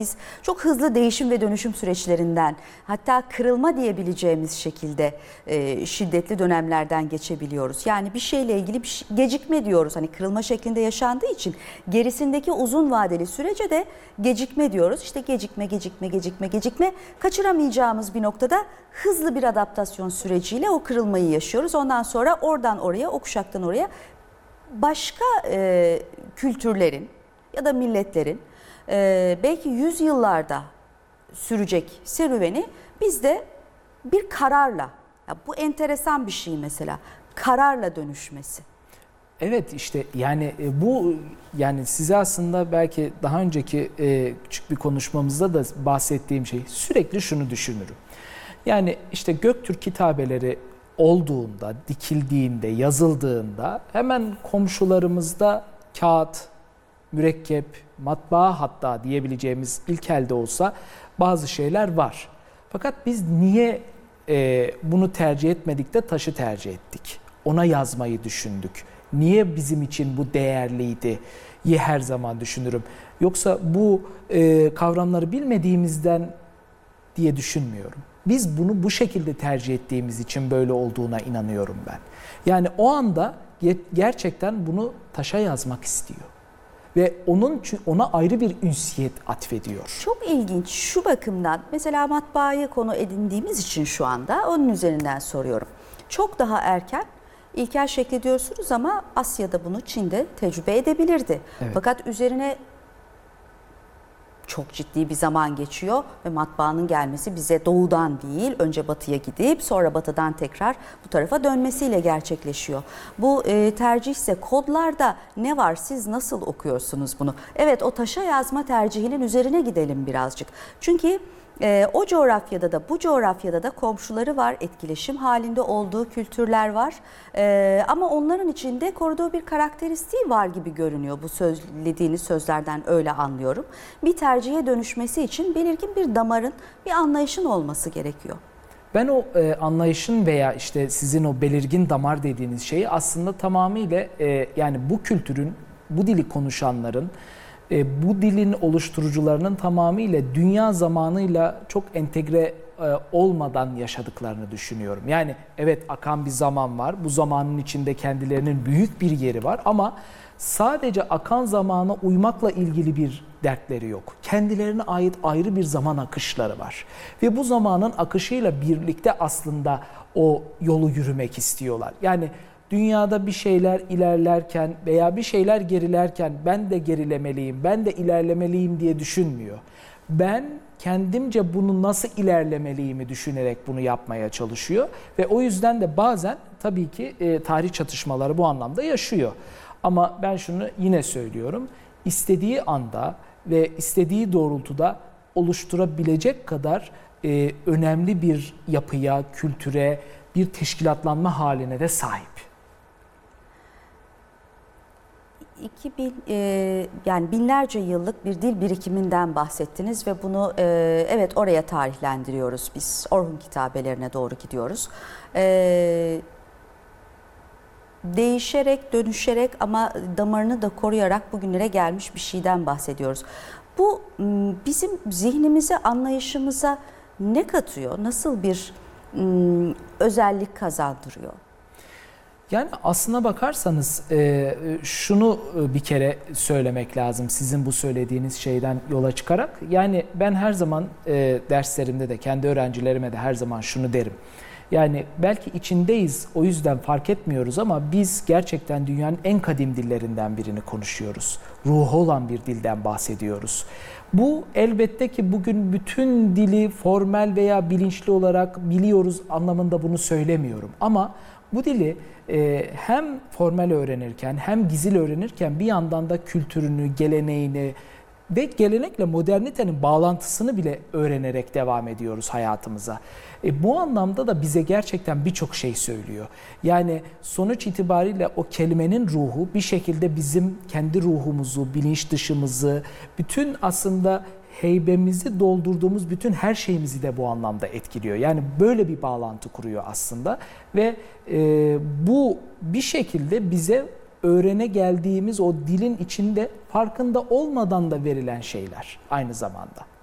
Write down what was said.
Biz çok hızlı değişim ve dönüşüm süreçlerinden, hatta kırılma diyebileceğimiz şekilde şiddetli dönemlerden geçebiliyoruz. Yani bir şeyle ilgili gecikme diyoruz. Hani kırılma şeklinde yaşandığı için gerisindeki uzun vadeli sürece de gecikme diyoruz. İşte gecikme. Kaçıramayacağımız bir noktada hızlı bir adaptasyon süreciyle o kırılmayı yaşıyoruz. Ondan sonra oradan oraya, o kuşaktan oraya başka kültürlerin ya da milletlerin belki yüzyıllarda sürecek serüveni bizde bir kararla, ya bu enteresan bir şey mesela, kararla dönüşmesi. Evet, işte yani bu, yani size aslında belki daha önceki küçük bir konuşmamızda da bahsettiğim şey, sürekli şunu düşünürüm. Yani işte Göktürk kitabeleri olduğunda, dikildiğinde, yazıldığında hemen komşularımızda kağıt, mürekkep, matbaa hatta diyebileceğimiz ilk elde olsa bazı şeyler var. Fakat biz niye bunu tercih etmedik de taşı tercih ettik? Ona yazmayı düşündük. Niye bizim için bu değerliydi? Her zaman düşünürüm. Yoksa bu kavramları bilmediğimizden diye düşünmüyorum. Biz bunu bu şekilde tercih ettiğimiz için böyle olduğuna inanıyorum ben. Yani o anda gerçekten bunu taşa yazmak istiyor. Ve ona ayrı bir ünsiyet atfediyor. Çok ilginç şu bakımdan, mesela matbaayı konu edindiğimiz için şu anda onun üzerinden soruyorum. Çok daha erken ilkel şekli diyorsunuz ama Asya'da bunu Çin'de tecrübe edebilirdi. Evet. Fakat üzerine çok ciddi bir zaman geçiyor ve matbaanın gelmesi bize doğudan değil, önce batıya gidip sonra batıdan tekrar bu tarafa dönmesiyle gerçekleşiyor. Bu tercihse kodlarda ne var? Siz nasıl okuyorsunuz bunu? Evet, o taşa yazma tercihinin üzerine gidelim birazcık. Çünkü o coğrafyada da bu coğrafyada da komşuları var, etkileşim halinde olduğu kültürler var. Ama onların içinde koruduğu bir karakteristiği var gibi görünüyor. Bu söylediğiniz sözlerden öyle anlıyorum. Bir tercihe dönüşmesi için belirgin bir damarın, bir anlayışın olması gerekiyor. Ben o anlayışın veya işte sizin o belirgin damar dediğiniz şeyi aslında tamamıyla yani bu kültürün, bu dili konuşanların, bu dilin oluşturucularının tamamıyla dünya zamanıyla çok entegre olmadan yaşadıklarını düşünüyorum. Yani evet, akan bir zaman var. Bu zamanın içinde kendilerinin büyük bir yeri var ama sadece akan zamana uymakla ilgili bir dertleri yok. Kendilerine ait ayrı bir zaman akışları var. Ve bu zamanın akışıyla birlikte aslında o yolu yürümek istiyorlar. Yani dünyada bir şeyler ilerlerken veya bir şeyler gerilerken ben de gerilemeliyim, ben de ilerlemeliyim diye düşünmüyor. Ben kendimce bunu nasıl ilerlemeliyimi düşünerek bunu yapmaya çalışıyor. Ve o yüzden de bazen tabii ki tarih çatışmaları bu anlamda yaşıyor. Ama ben şunu yine söylüyorum, istediği anda ve istediği doğrultuda oluşturabilecek kadar önemli bir yapıya, kültüre, bir teşkilatlanma haline de sahip. 2000 yani binlerce yıllık bir dil birikiminden bahsettiniz ve bunu evet oraya tarihlendiriyoruz biz. Orhun kitabelerine doğru gidiyoruz. Değişerek, dönüşerek ama damarını da koruyarak bugünlere gelmiş bir şeyden bahsediyoruz. Bu bizim zihnimize, anlayışımıza ne katıyor? Nasıl bir özellik kazandırıyor? Yani aslına bakarsanız şunu bir kere söylemek lazım sizin bu söylediğiniz şeyden yola çıkarak. Yani ben her zaman derslerimde de kendi öğrencilerime de her zaman şunu derim. Yani belki içindeyiz, o yüzden fark etmiyoruz ama biz gerçekten dünyanın en kadim dillerinden birini konuşuyoruz. Ruhu olan bir dilden bahsediyoruz. Bu elbette ki bugün bütün dili formel veya bilinçli olarak biliyoruz anlamında bunu söylemiyorum. Ama bu dili hem formel öğrenirken hem gizli öğrenirken bir yandan da kültürünü, geleneğini ve gelenekle modernitenin bağlantısını bile öğrenerek devam ediyoruz hayatımıza. Bu anlamda da bize gerçekten birçok şey söylüyor. Yani sonuç itibariyle o kelimenin ruhu bir şekilde bizim kendi ruhumuzu, bilinç dışımızı, bütün aslında heybemizi doldurduğumuz bütün her şeyimizi de bu anlamda etkiliyor. Yani böyle bir bağlantı kuruyor aslında ve bu bir şekilde bize öğrene geldiğimiz o dilin içinde farkında olmadan da verilen şeyler aynı zamanda.